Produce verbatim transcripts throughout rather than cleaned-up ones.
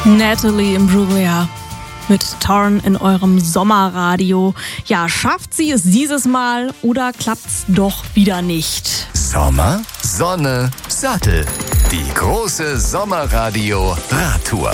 Natalie Imbruglia mit Torn in eurem Sommerradio. Ja, schafft sie es dieses Mal oder klappt's doch wieder nicht? Sommer, Sonne, Sattel. Die große Sommerradio-Radtour.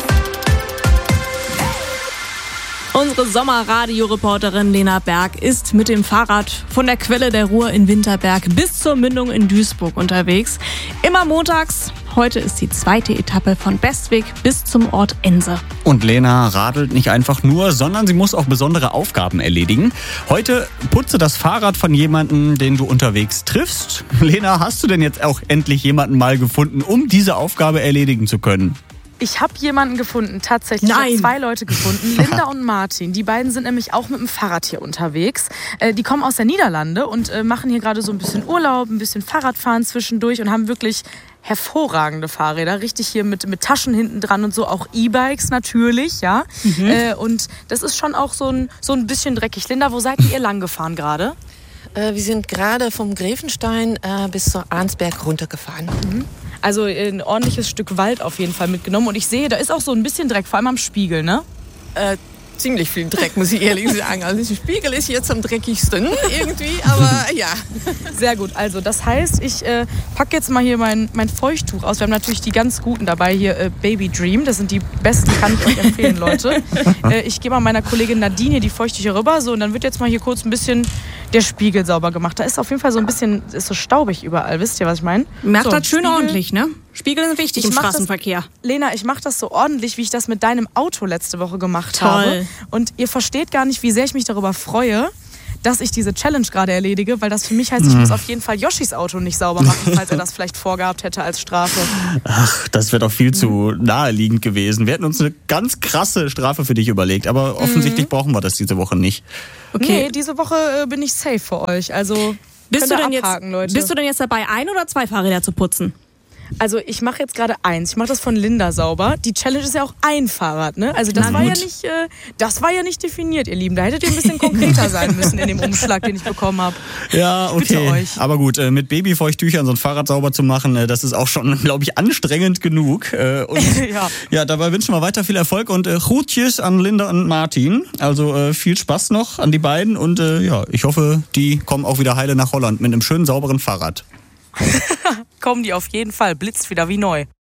Unsere Sommerradio-Reporterin Lena Berg ist mit dem Fahrrad von der Quelle der Ruhr in Winterberg bis zur Mündung in Duisburg unterwegs. Immer montags. Heute ist die zweite Etappe von Bestwig bis zum Ort Ense. Und Lena radelt nicht einfach nur, sondern sie muss auch besondere Aufgaben erledigen. Heute putze das Fahrrad von jemandem, den du unterwegs triffst. Lena, hast du denn jetzt auch endlich jemanden mal gefunden, um diese Aufgabe erledigen zu können? Ich habe jemanden gefunden, tatsächlich. Nein. Ich habe zwei Leute gefunden, Linda und Martin. Die beiden sind nämlich auch mit dem Fahrrad hier unterwegs. Äh, die kommen aus der Niederlande und äh, machen hier gerade so ein bisschen Urlaub, ein bisschen Fahrradfahren zwischendurch und haben wirklich hervorragende Fahrräder, richtig hier mit, mit Taschen hinten dran und so, auch E-Bikes natürlich, ja. Mhm. Äh, und das ist schon auch so ein, so ein bisschen dreckig. Linda, wo seid ihr lang gefahren gerade? Äh, wir sind gerade vom Gräfenstein äh, bis zur Arnsberg runtergefahren. Mhm. Also ein ordentliches Stück Wald auf jeden Fall mitgenommen. Und ich sehe, da ist auch so ein bisschen Dreck, vor allem am Spiegel, ne? Äh, ziemlich viel Dreck, muss ich ehrlich sagen. Also der Spiegel ist jetzt am dreckigsten irgendwie, aber ja. Sehr gut. Also das heißt, ich äh, packe jetzt mal hier mein, mein Feuchttuch aus. Wir haben natürlich die ganz guten dabei hier, äh, Baby Dream. Das sind die besten, kann ich euch empfehlen, Leute. Äh, ich gebe mal meiner Kollegin Nadine hier die Feuchttücher rüber. So, und dann wird jetzt mal hier kurz ein bisschen der Spiegel sauber gemacht. Da ist auf jeden Fall so ein bisschen, ist so staubig überall. Wisst ihr, was ich meine? Merkt so, das schön Spiegel. ordentlich, ne? Spiegel sind wichtig Ich im mach Straßenverkehr. Das, Lena, ich mache das so ordentlich, wie ich das mit deinem Auto letzte Woche gemacht Toll. habe. Und ihr versteht gar nicht, wie sehr ich mich darüber freue, dass ich diese Challenge gerade erledige, weil das für mich heißt, ich muss auf jeden Fall Yoshis Auto nicht sauber machen, falls er das vielleicht vorgehabt hätte als Strafe. Ach, das wäre doch viel zu naheliegend gewesen. Wir hätten uns eine ganz krasse Strafe für dich überlegt, aber offensichtlich mhm. brauchen wir das diese Woche nicht. Okay, nee, diese Woche äh, bin ich safe für euch. Also bist du, denn abhaken, jetzt, Leute. bist du denn jetzt dabei, ein oder zwei Fahrräder zu putzen? Also ich mache jetzt gerade eins. Ich mache das von Linda sauber. Die Challenge ist ja auch ein Fahrrad, ne? Also das Na war gut. ja nicht, äh, das war ja nicht definiert, ihr Lieben. Da hättet ihr ein bisschen konkreter sein müssen in dem Umschlag, den ich bekommen habe. Ja, okay. Bitte euch. Aber gut, äh, mit Babyfeuchttüchern so ein Fahrrad sauber zu machen, äh, das ist auch schon, glaube ich, anstrengend genug. Äh, und ja. ja, dabei wünschen wir weiter viel Erfolg und äh, Groetjes an Linda und Martin. Also äh, viel Spaß noch an die beiden und äh, ja, ich hoffe, die kommen auch wieder heile nach Holland mit einem schönen, sauberen Fahrrad. Kommen die auf jeden Fall. Blitzt wieder wie neu.